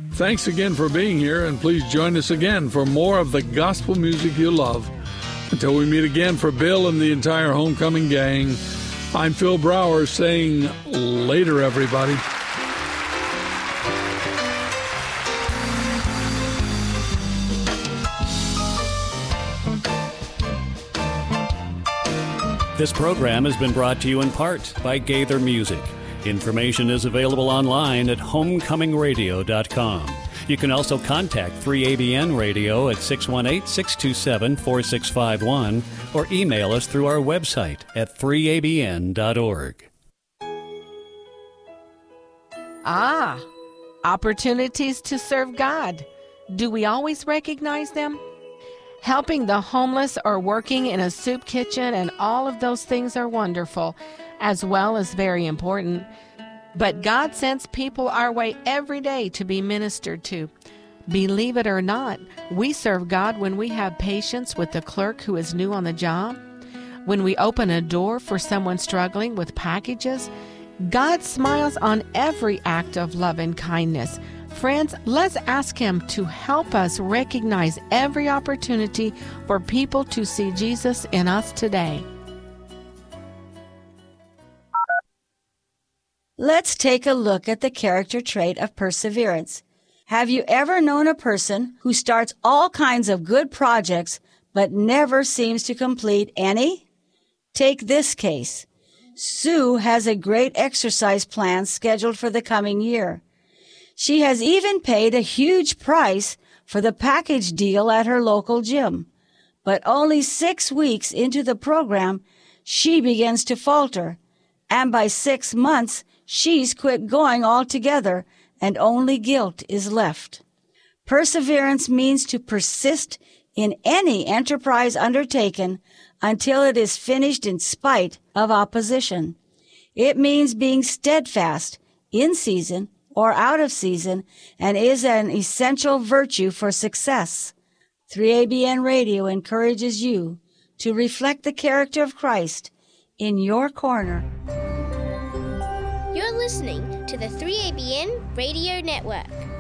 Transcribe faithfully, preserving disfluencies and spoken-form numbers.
Thanks again for being here, and please join us again for more of the gospel music you love. Until we meet again, for Bill and the entire Homecoming gang, I'm Phil Brower saying later, everybody. This program has been brought to you in part by Gaither Music. Information is available online at homecoming radio dot com. You can also contact three A B N Radio at six one eight, six two seven, four six five one or email us through our website at three A B N dot org. Ah, opportunities to serve God. Do we always recognize them? Helping the homeless or working in a soup kitchen and all of those things are wonderful, as well as very important. But God sends people our way every day to be ministered to. Believe it or not, we serve God when we have patience with the clerk who is new on the job, when we open a door for someone struggling with packages. God smiles on every act of love and kindness. Friends, let's ask Him to help us recognize every opportunity for people to see Jesus in us today. Let's take a look at the character trait of perseverance. Have you ever known a person who starts all kinds of good projects but never seems to complete any? Take this case. Sue has a great exercise plan scheduled for the coming year. She has even paid a huge price for the package deal at her local gym. But only six weeks into the program, she begins to falter. And by six months, she's quit going altogether, and only guilt is left. Perseverance means to persist in any enterprise undertaken until it is finished in spite of opposition. It means being steadfast in season or out of season, and is an essential virtue for success. three A B N Radio encourages you to reflect the character of Christ in your corner. You're listening to the three A B N Radio Network.